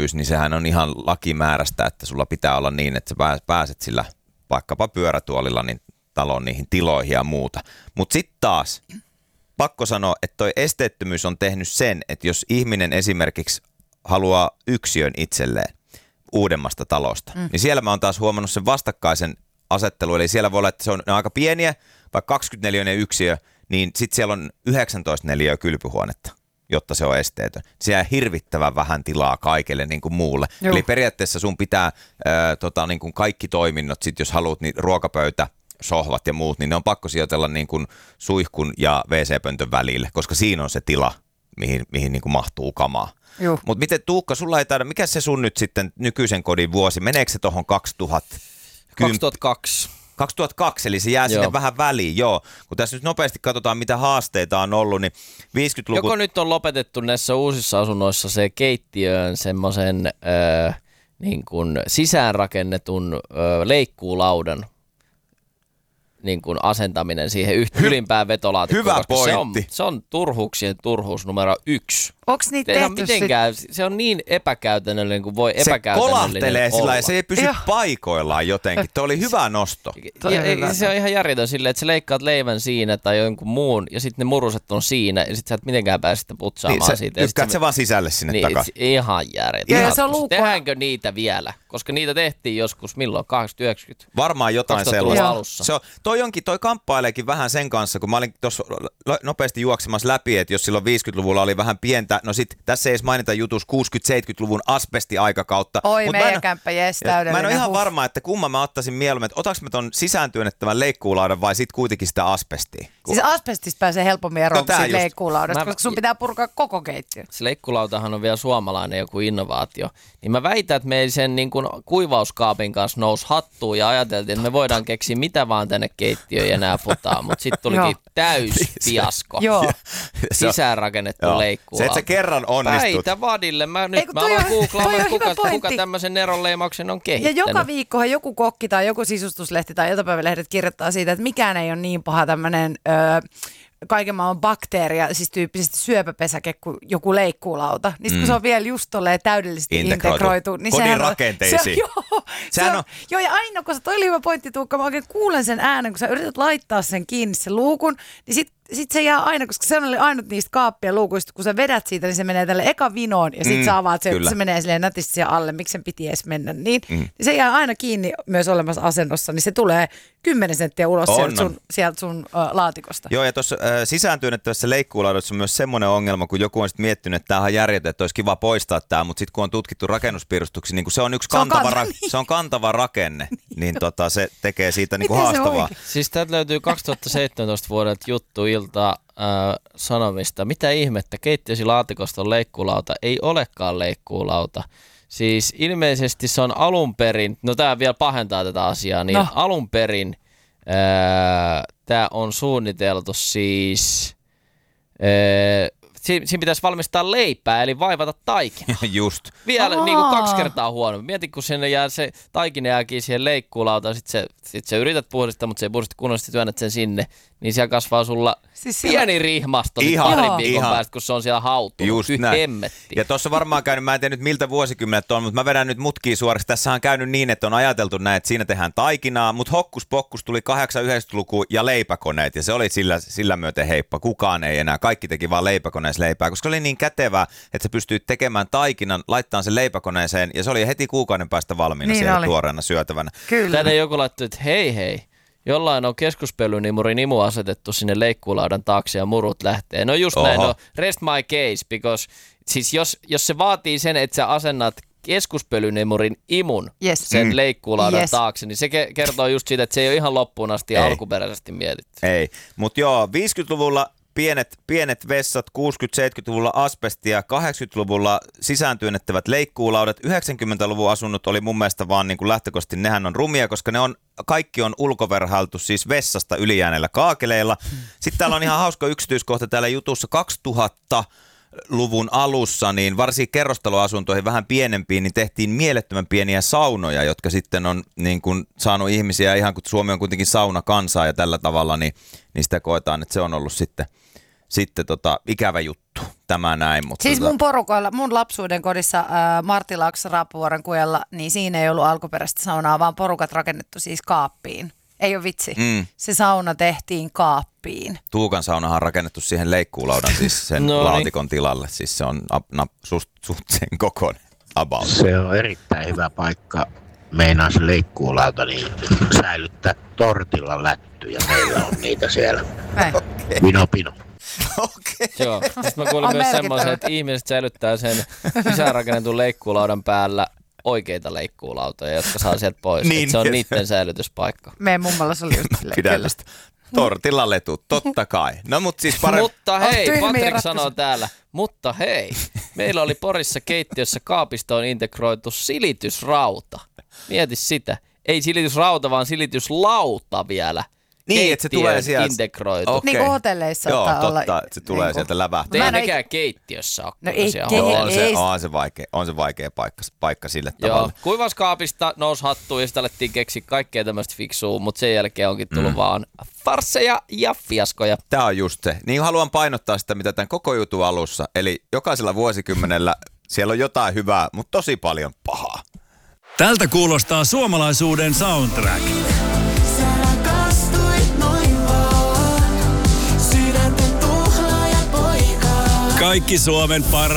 esteettömyys, niin sehän on ihan lakimääräistä, että sulla pitää olla niin, että sä pääset sillä vaikkapa pyörätuolilla niin talon niihin tiloihin ja muuta. Mutta sitten taas, pakko sanoa, että toi esteettömyys on tehnyt sen, että jos ihminen esimerkiksi haluaa yksiön itselleen uudemmasta talosta, niin siellä mä oon taas huomannut sen vastakkaisen asettelu, eli siellä voi olla, että se on aika pieniä, vaikka 24 yksiö, niin sitten siellä on 19 neliöä kylpyhuonetta, jotta se on esteetön. Siellä on hirvittävän vähän tilaa kaikelle niin kuin muulle. Joo. Eli periaatteessa sun pitää niin kuin kaikki toiminnot, sit jos haluat, niin ruokapöytä, sohvat ja muut, niin ne on pakko sijoitella niin kuin suihkun ja WC-pöntön välille, koska siinä on se tila, mihin niin kuin mahtuu kamaa. Mutta miten Tuukka, sulla ei taida, mikä se sun nyt sitten nykyisen kodin vuosi, meneekö se tuohon 2002? 2002, eli se jää sinne vähän väliin, joo. Kun tässä nyt nopeasti katsotaan, mitä haasteita on ollut, niin 50-luku... Joko nyt on lopetettu näissä uusissa asunnoissa se keittiöön semmoisen niin kuin sisäänrakennetun leikkuulaudan niin kuin asentaminen siihen ylimpään vetolaatikkoon. Hyvä pointti. Se on turhuuksien turhuus numero 1. Onko niitä tehty mitenkään, se on niin epäkäytännöllinen kuin voi epäkäytännöllinen olla. Se kolahtelee sillä ja se ei pysy paikoillaan jotenkin. Tuo oli hyvä nosto. Se on ihan järjetön silleen, että sä leikkaat leivän siinä tai jonkun muun ja sitten ne muruset on siinä ja sitten sä et mitenkään pääse sitä putsaamaan niin, siitä. Lykkäät se vaan sisälle sinne takaisin. Ihan järjetön. Ja se on tehdäänkö niitä vielä? Koska niitä tehtiin joskus milloin? 80-90? Varmaan jotain sellaista. Se on, toi kamppaileekin vähän sen kanssa, kun mä olin tuossa nopeasti juoksemassa läpi, että jos silloin 50-luvulla oli vähän pientä, no sit tässä ei edes mainita jutus 60-70-luvun asbesti-aikakautta. Oi, meidän kämppä, jes, täydellinen. Mä en ole ihan varma, että kumman mä ottaisin mieluummin, että otaks mä ton sisääntyönnettävän leikkuulaudan vai sit kuitenkin sitä asbestia? Siis asbestista pääsee helpommin eroon kuin siitä leikkuulaudasta, koska sun pitää purkaa koko keittiö. Se leikkuulautahan on vielä suomalainen joku innovaatio. Niin mä väitän, että me sen niin kuin kuivauskaapin kanssa nousi hattuun ja ajateltiin, että me voidaan keksiä mitä vaan tänne keittiöön ja nää putaa, mutta sitten tulikin täys fiasko. Sisäänrakennettu leikkuulauta. Se, että sä kerran onnistut. Väitä vadille. Mä aloin googlaamaan, kuka tämmöisen neronleimauksen on kehittänyt. Ja joka viikkohan joku kokki tai joku sisustuslehti tai iltapäivälehdet kirjoittaa siitä, että mikään ei ole niin paha tämmöinen kaiken maailman bakteeria, siis tyyppisesti syöpäpesäke kuin joku leikkuulauta. Niin kun se on vielä just tolleen täydellisesti integroitu. Niin kodin rakenteisiin. Joo, ja aina, kun toi oli hyvä pointti, Tuukka, mä oikein kuulen sen äänen, kun sä yrität laittaa sen kiinni sen luukun, niin sit se jää aina, koska se oli ainut niistä kaappien luukuista, kun sä vedät siitä, niin se menee tälle eka vinoon ja sit sä avaat se menee silleen nätisti siellä alle, miksi sen piti edes mennä niin. Niin se jää aina kiinni myös olemassa asennossa, niin se tulee 10 senttiä ulos sieltä sun laatikosta. Joo, ja tuossa sisääntyönnettävässä leikkuulaudossa on myös semmoinen ongelma, kun joku on sitten miettinyt, että tämähän on järjetön, että olisi kiva poistaa tämä, mutta sitten kun on tutkittu rakennuspiirustuksi, niin kun se on yksi kantava rakenne, niin se tekee siitä niin kuin haastavaa. Siis täältä löytyy 2017 vuodelta juttu Sanomista. Mitä ihmettä, keittiösi laatikosta on leikkuulauta, ei olekaan leikkuulauta. Siis ilmeisesti se on alun perin, no tämä vielä pahentaa tätä asiaa, niin alun perin tämä on suunniteltu siis, siinä pitäisi valmistaa leipää, eli vaivata taikinaa. Just. Vielä niin kuin 2 kertaa huonommin. Mieti, kun sinne jää se taikina jääkin siihen leikkuulautaan, sit sä yrität puhdistaa, mutta se ei puhdista kunnollisesti, työnnät sen sinne, niin siellä kasvaa sulla pieni rihmasto parin viikon päästä, kun se on siellä hautunut. Just näin. Ja tuossa varmaan käynyt, mä en tiedä nyt miltä vuosikymmenet on, mutta mä vedän nyt mutkia suoraksi. Tässä on käynyt niin, että on ajateltu näin, että siinä tehdään taikinaa, mutta hokkus pokkus tuli 80-90-luku ja leipäkoneet, ja se oli sillä myöten heippa. Kukaan ei enää, kaikki teki vaan leipäkoneessa leipää, koska oli niin kätevää, että sä pystyit tekemään taikinan, laittamaan sen leipäkoneeseen, ja se oli heti kuukauden päästä valmiina niin siellä tuoreena syötävänä. Kyllä. Tänne joku laittoi, että hei, jollain on keskuspelynimurin imu asetettu sinne leikkuulaudan taakse ja murut lähtee. No just näin, rest my case, because siis jos se vaatii sen, että sä asennat keskuspelynimurin imun sen leikkuulaudan taakse, niin se kertoo just siitä, että se ei ole ihan loppuun asti alkuperäisesti mietitty. Ei, mutta joo, 50-luvulla pienet vessat, 60-70-luvulla asbestia, 80-luvulla sisääntyönnettävät leikkuulaudat, 90-luvun asunnot oli mun mielestä vaan niin kuin lähtökohtaisesti, nehän on rumia, koska kaikki on ulkoverhailtu siis vessasta ylijääneillä kaakeleilla. Sitten täällä on ihan hauska yksityiskohta täällä jutussa 2000-luvun alussa, niin varsinkin kerrostaloasuntoihin vähän pienempiin, niin tehtiin mielettömän pieniä saunoja, jotka sitten on niin kuin saanut ihmisiä, ihan kun Suomi on kuitenkin saunakansaa ja tällä tavalla, niin sitä koetaan, että se on ollut sitten ikävä juttu. tämä näin. Mutta siis mun porukoilla, mun lapsuuden kodissa Martilaaksossa Raapuvuoren kujalla, niin siinä ei ollut alkuperäistä saunaa, vaan porukat rakennettu siis kaappiin. Ei ole vitsi. Se sauna tehtiin kaappiin. Tuukan saunahan on rakennettu siihen leikkuulaudan, siis sen laatikon tilalle. Siis se on suht sen kokoinen about. Se on erittäin hyvä paikka. Meinaa se leikkuulauta niin säilyttää tortilla lättyjä. Meillä on niitä siellä. Pino. Okei. Joo. Sitten mä kuulin myös semmoisen, että ihmiset säilyttää sen sisäänrakennetun leikkuulaudan päällä oikeita leikkuulautoja, jotka saa sieltä pois. Niin, se on niiden säilytyspaikka. Meidän mummalla se oli just silleen. Pidä tästä. Tortilla letut, totta kai. No mut siis Mutta hei, Patrik sanoo täällä, mutta hei, meillä oli Porissa keittiössä kaapistoon integroitu silitysrauta. Mieti sitä. Ei silitysrauta, vaan silityslauta vielä. Niin, että se tulee sieltä integroitu. Okay. Niin kuin hotelleissa saattaa olla. Joo, totta, että se tulee niin sieltä lävähtää. Ei nekään keittiössä ole. No ei, on se vaikea paikka sille tavalla. Kuivauskaapista nousi hattuun ja sitten alettiin keksiä kaikkea tämmöistä fiksua, mutta sen jälkeen onkin tullut vaan farsseja ja fiaskoja. Tämä on just se. Niin haluan painottaa sitä, mitä tämän koko jutun alussa. Eli jokaisella vuosikymmenellä siellä on jotain hyvää, mutta tosi paljon pahaa. Tältä kuulostaa suomalaisuuden soundtrack. Kaikki Suomen